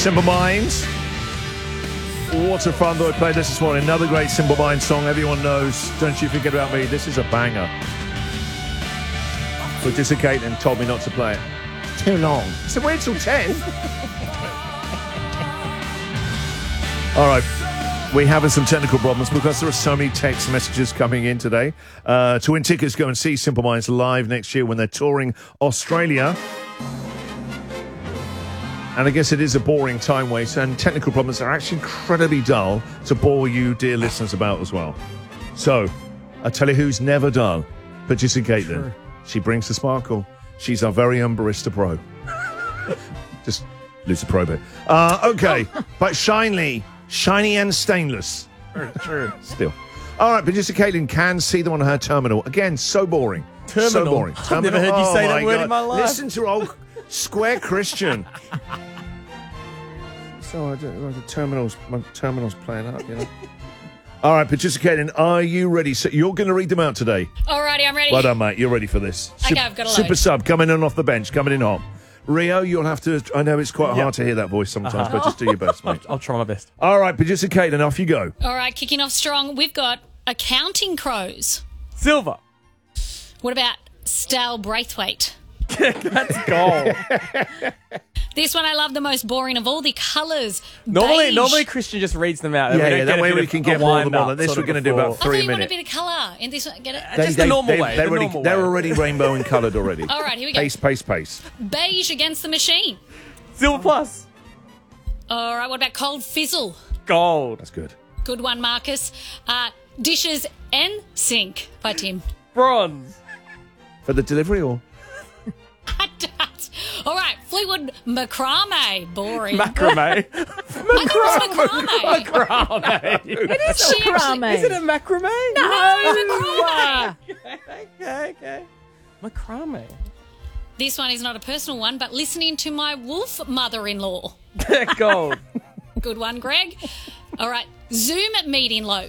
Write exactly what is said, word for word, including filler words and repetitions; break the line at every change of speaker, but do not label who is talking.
Simple Minds. What a fun that I played this this morning. Another great Simple Minds song. Everyone knows, Don't You Forget About Me. This is a banger. But Jessica Caitlin told me not to play it. Too long. I said, wait till ten. All right. We're having some technical problems because there are so many text messages coming in today. Uh, to win tickets, go and see Simple Minds live next year when they're touring Australia. And I guess it is a boring time waste, and technical problems are actually incredibly dull to bore you, dear listeners, about as well. So, I'll tell you who's never dull, but Jessica Caitlin. Sure. She brings the sparkle. She's our very own Barista Pro. Just lose the pro bit. Uh, okay, but shiny, shiny and stainless. Sure. Still. All right, but Jessica Caitlin can see them on her terminal. Again, so boring.
Terminal?
So boring.
I've
Terminal.
never heard you say
oh
that word
God.
in my life.
Listen to old Square Christian. So I don't, well, the terminal's, my terminal's playing up, you know. All right, but Jessica Caitlin, are you ready? So you're going to read them out today.
Alrighty, I'm ready.
Well done, mate. You're ready for this.
Okay, I've got a load.
Super sub coming in off the bench, coming in hot. Rio, you'll have to. I know it's quite
Yep.
hard to hear that voice sometimes,
Uh-huh.
but just do your best, mate.
I'll try my best.
All right, but Jessica Caitlin, off you go.
All right, kicking off strong. We've got accounting crows.
Silver.
What about stale Braithwaite?
That's gold.
This one I love the most, boring of all the colours.
normally,
Beige.
normally Christian just reads them out. and
Yeah,
we don't
yeah,
get
that
a
way
bit
we
of
can
a
get more of them
wind-up
on. This
sort
we're
of
going to do about
before.
I thought
three
you wanted a
minutes.
bit of colour in this one. Get it?
Just the normal way,
They're,
the
already,
normal
they're
way.
already rainbow and coloured already.
All right, here we go.
Pace, pace, pace.
Beige against the machine.
Silver plus.
All right, what about cold fizzle?
Gold.
That's good.
Good one, Marcus. Uh, dishes and sink by Tim.
Bronze.
For the delivery or?
All right, Fleetwood macrame. Boring.
Macrame.
I thought it was macrame.
Macrame.
It is
She
macrame.
Is it a macrame?
No, macrame.
Okay, okay. Macrame.
This one is not a personal one, but listening to my wolf mother-in-law.
Gold.
Good one, Greg. All right, Zoom meeting loaf.